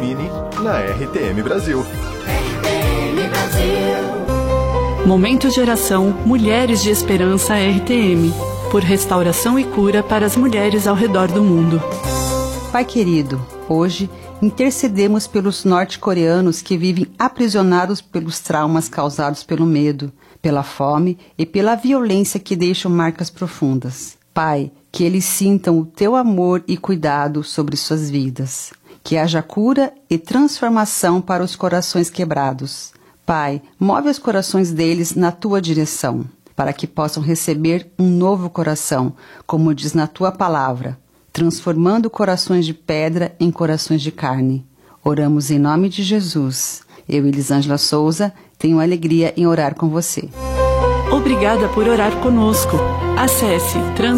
Ilumine na RTM Brasil. RTM Brasil. Momento de oração Mulheres de Esperança RTM, por restauração e cura para as mulheres ao redor do mundo. Pai querido, hoje intercedemos pelos norte-coreanos que vivem aprisionados pelos traumas causados pelo medo, pela fome e pela violência que deixam marcas profundas. Pai, que eles sintam o teu amor e cuidado sobre suas vidas. Que haja cura e transformação para os corações quebrados. Pai, move os corações deles na tua direção, para que possam receber um novo coração, como diz na tua palavra, transformando corações de pedra em corações de carne. Oramos em nome de Jesus. Eu, Elisângela Souza, tenho alegria em orar com você. Obrigada por orar conosco. Acesse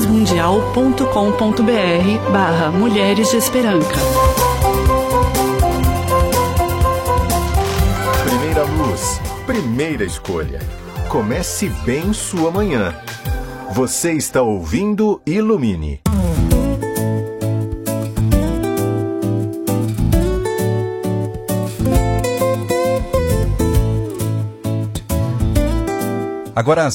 transmundial.com.br/Mulheres de Esperança. Primeira luz, primeira escolha. Comece bem sua manhã. Você está ouvindo Ilumine. Agora,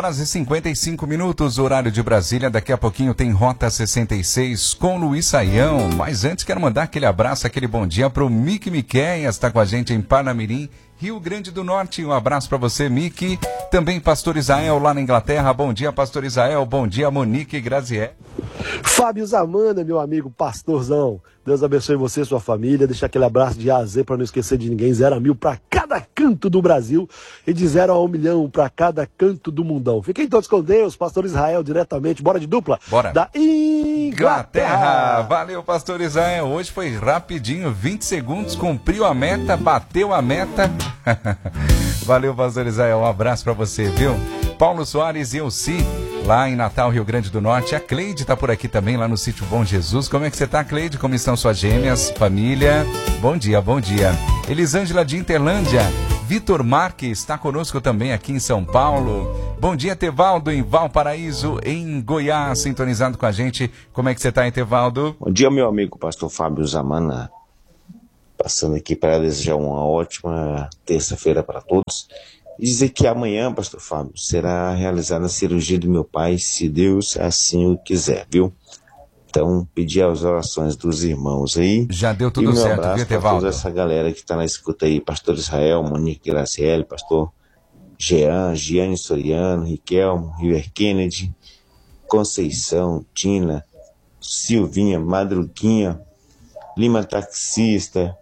5h55, horário de Brasília. Daqui a pouquinho tem Rota 66 com Luiz Saião. Mas antes, quero mandar aquele abraço, aquele bom dia para o Mickey Miqueias, está com a gente em Parnamirim, Rio Grande do Norte. Um abraço para você, Mickey. Também Pastor Israel lá na Inglaterra. Bom dia, Pastor Israel. Bom dia, Monique e Graziele. Fábio Zamana, meu amigo pastorzão. Deus abençoe você e sua família. Deixa aquele abraço de A a Z para não esquecer de ninguém. 0 a 1000 para cada canto do Brasil e de 0 a 1 milhão para cada canto do mundão. Fiquem todos com Deus, Pastor Israel diretamente. Bora de dupla? Bora. Da Inglaterra. Valeu, Pastor Israel. Hoje foi rapidinho, 20 segundos, cumpriu a meta, bateu a meta. Valeu, Pastor Israel. Um abraço para você, viu? Paulo Soares e Elci, lá em Natal, Rio Grande do Norte. A Cleide está por aqui também, lá no sítio Bom Jesus. Como é que você está, Cleide? Como estão suas gêmeas, família? Bom dia, bom dia. Elisângela de Interlândia. Vitor Marques está conosco também aqui em São Paulo. Bom dia, Tevaldo, em Valparaíso, em Goiás, sintonizado com a gente. Como é que você está, Tevaldo? Bom dia, meu amigo pastor Fábio Zamana. Passando aqui para desejar uma ótima terça-feira para todos. E dizer que amanhã, pastor Fábio, será realizada a cirurgia do meu pai, se Deus assim o quiser, viu? Então, pedir as orações dos irmãos aí. Já deu tudo certo, viu, Tevaldo? Toda essa galera que está na escuta aí, pastor Israel, Monique Graciele, pastor Jean, Giane Soriano, Riquelmo, River Kennedy, Conceição, Tina, Silvinha, Madruguinha, Lima Taxista,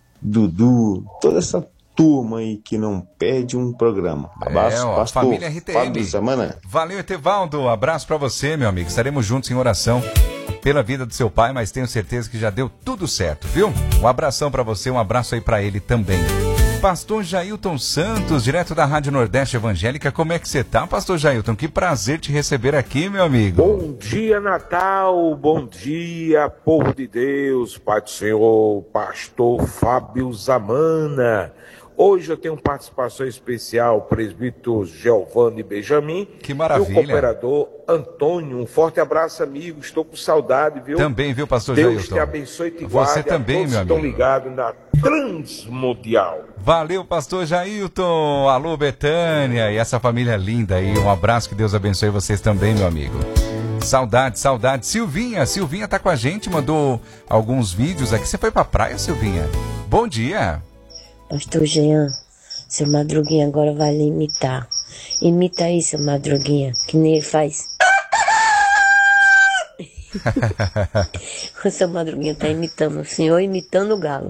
Dudu, toda essa turma aí que não perde um programa. Abraço, pastor família RTM. Fábio Zamana. Valeu, Etevaldo. Abraço pra você, meu amigo. Estaremos juntos em oração pela vida do seu pai, mas tenho certeza que já deu tudo certo, viu? Um abração pra você, um abraço aí pra ele também. Pastor Jailton Santos, direto da Rádio Nordeste Evangélica. Como é que você tá, Pastor Jailton? Que prazer te receber aqui, meu amigo. Bom dia, Natal. Bom dia, povo de Deus, Pai do Senhor, pastor Fábio Zamana. Hoje eu tenho participação especial, presbítero Giovanni Benjamin. Que maravilha. E o cooperador Antônio. Um forte abraço, amigo. Estou com saudade, viu? Também, viu, pastor Deus Jailton? te abençoe e te guarde. Você também, meu amigo. Estão ligados na Transmundial. Valeu, pastor Jailton. Alô, Betânia. E essa família linda aí. Um abraço, que Deus abençoe vocês também, meu amigo. Saudade, saudade. Silvinha tá com a gente, mandou alguns vídeos aqui. Você foi pra praia, Silvinha? Bom dia. Pastor Jean, seu Madruguinha agora vai lhe imitar. Imita aí, seu Madruguinha, que nem ele faz. O seu Madruguinha tá imitando o senhor, imitando o galo.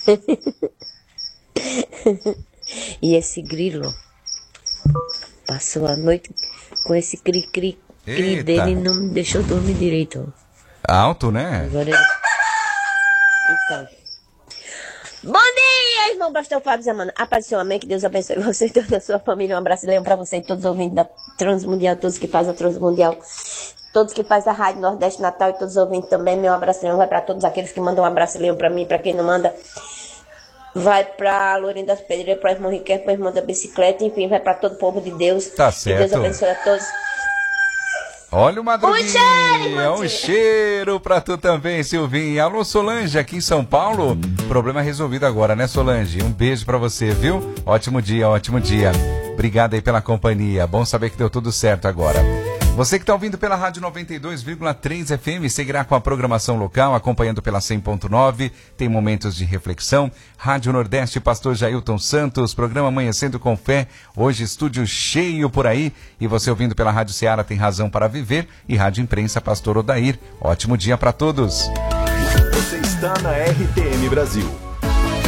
E esse grilo passou a noite com esse cri-cri dele e não me deixou dormir direito. Alto, né? Agora ele... Então... Bom dia, irmão pastor Fábio Zamana. A paz do Senhor, amém. Que Deus abençoe você e toda a sua família. Um abraço para você e todos os ouvintes da Transmundial, todos que fazem a Transmundial, todos que fazem a Rádio Nordeste Natal e todos os ouvintes também. Meu abraço vai para todos aqueles que mandam um abraço para mim, para quem não manda. Vai para Lourinho das Pedreiras, para o irmão Riquelme, para o irmão da bicicleta, enfim, vai para todo o povo de Deus. Tá certo. Que Deus abençoe a todos. Olha o Madruguinha, cheiro, um cheiro pra tu também, Silvinha. Alô, Solange, aqui em São Paulo. Problema resolvido agora, né, Solange? Um beijo pra você, viu? Ótimo dia, ótimo dia. Obrigado aí pela companhia. Bom saber que deu tudo certo agora. Você que está ouvindo pela Rádio 92,3 FM, seguirá com a programação local, acompanhando pela 100.9, tem momentos de reflexão. Rádio Nordeste, Pastor Jailton Santos, programa Amanhecendo com Fé, hoje estúdio cheio por aí. E você ouvindo pela Rádio Ceará tem razão para viver, e Rádio Imprensa, Pastor Odair. Ótimo dia para todos. Você está na RTM Brasil.